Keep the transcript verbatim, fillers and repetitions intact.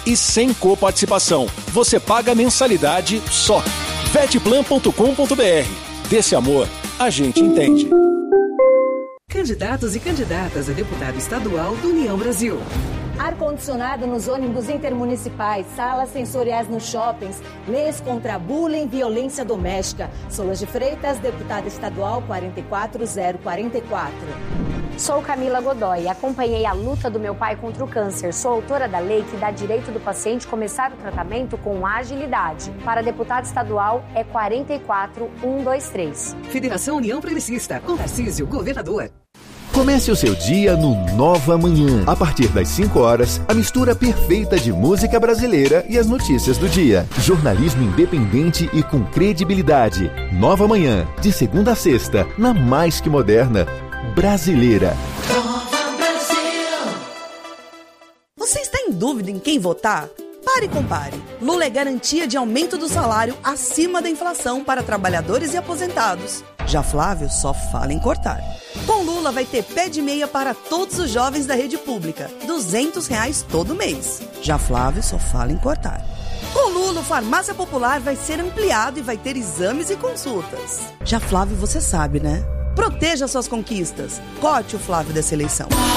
e sem coparticipação. Você paga a mensalidade só. vetplan ponto com ponto br. Desse amor, a gente entende. Candidatos e candidatas a deputado estadual do União Brasil. Ar-condicionado nos ônibus intermunicipais, salas sensoriais nos shoppings, leis contra bullying e violência doméstica. Solange de Freitas, deputada estadual quatro quatro zero quatro quatro. Sou Camila Godoy, acompanhei a luta do meu pai contra o câncer. Sou autora da lei que dá direito do paciente começar o tratamento com agilidade. Para deputado estadual é quatro quatro um dois três. Federação União Progressista, com Tarcísio, governador. Comece o seu dia no Nova Manhã. A partir das cinco horas, a mistura perfeita de música brasileira e as notícias do dia. Jornalismo independente e com credibilidade. Nova Manhã, de segunda a sexta, na mais que moderna, brasileira. Nova Brasil. Você está em dúvida em quem votar? Pare e compare. Lula é garantia de aumento do salário acima da inflação para trabalhadores e aposentados. Já Flávio só fala em cortar. Com Lula vai ter pé de meia para todos os jovens da rede pública, duzentos reais todo mês. Já Flávio só fala em cortar. Com Lula, o Farmácia Popular vai ser ampliado e vai ter exames e consultas. Já Flávio, você sabe, né? Proteja suas conquistas. Corte o Flávio dessa eleição.